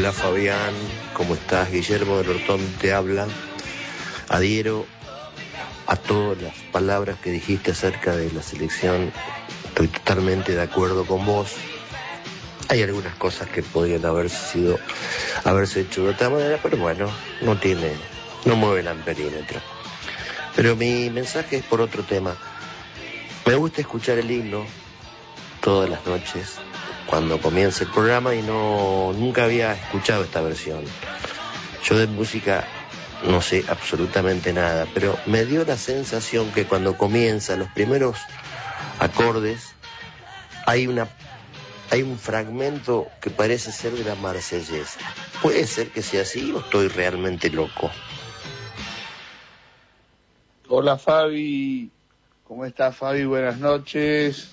Hola Fabián, ¿cómo estás? Guillermo del Hortón te habla. Adhiero a todas las palabras que dijiste acerca de la selección. Estoy totalmente de acuerdo con vos. Hay algunas cosas que podrían haberse hecho de otra manera, pero bueno, no mueve el amperímetro. Pero mi mensaje es por otro tema. Me gusta escuchar el himno todas las noches cuando comienza el programa y nunca había escuchado esta versión. Yo de música no sé absolutamente nada, pero me dio la sensación que cuando comienza los primeros acordes hay un fragmento que parece ser de la Marsellesa. ¿Puede ser que sea así o estoy realmente loco? Hola Fabi, ¿cómo estás Fabi? Buenas noches.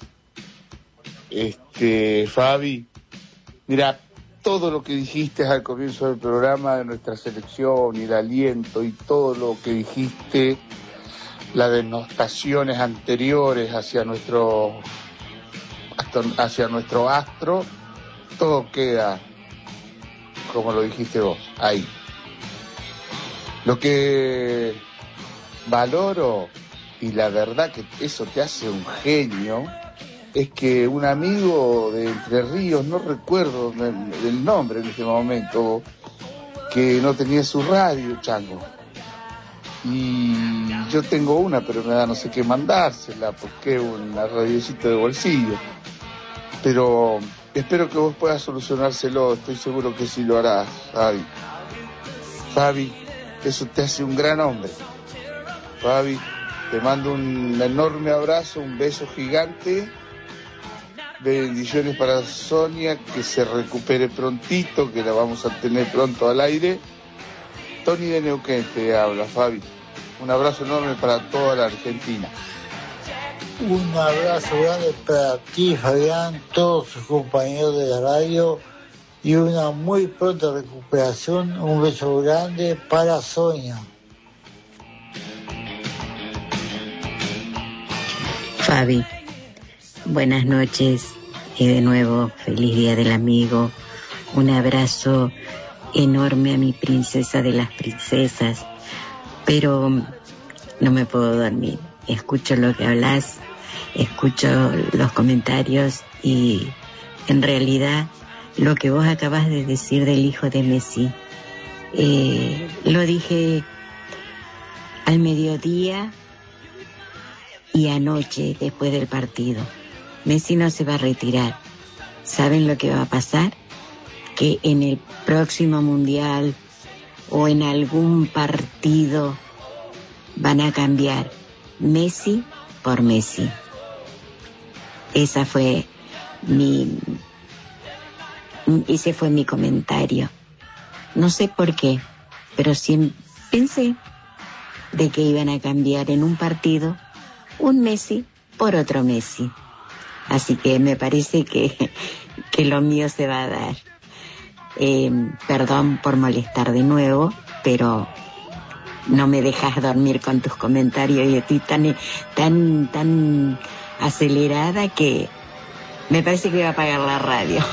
Fabi, mira, todo lo que dijiste al comienzo del programa de nuestra selección y el aliento y todo lo que dijiste, las denostaciones anteriores hacia nuestro astro, todo queda como lo dijiste vos, ahí. Lo que valoro, y la verdad que eso te hace un genio, es que un amigo de Entre Ríos, no recuerdo el nombre en este momento, que no tenía su radio, Chango. Y yo tengo una, pero me da no sé qué mandársela, porque es una radiocita de bolsillo. Pero espero que vos puedas solucionárselo, estoy seguro que sí lo harás, Fabi. Fabi, eso te hace un gran hombre. Fabi, te mando un enorme abrazo, un beso gigante. Bendiciones para Sonia, que se recupere prontito, que la vamos a tener pronto al aire. Tony de Neuquén te habla, Fabi. Un abrazo enorme para toda la Argentina. Un abrazo grande para ti, Fabián, todos sus compañeros de la radio y una muy pronta recuperación. Un beso grande para Sonia. Fabi, buenas noches y de nuevo feliz Día del Amigo. Un abrazo enorme a mi princesa de las princesas, pero no me puedo dormir. Escucho lo que hablas, escucho los comentarios y en realidad lo que vos acabas de decir del hijo de Messi, lo dije al mediodía y anoche después del partido. Messi no se va a retirar. ¿Saben lo que va a pasar? Que en el próximo mundial o en algún partido van a cambiar Messi por Messi. Ese fue mi comentario. No sé por qué, pero sí pensé de que iban a cambiar en un partido un Messi por otro Messi. Así que me parece que lo mío se va a dar. Perdón por molestar de nuevo, pero no me dejas dormir con tus comentarios y estoy tan acelerada que me parece que voy a apagar la radio.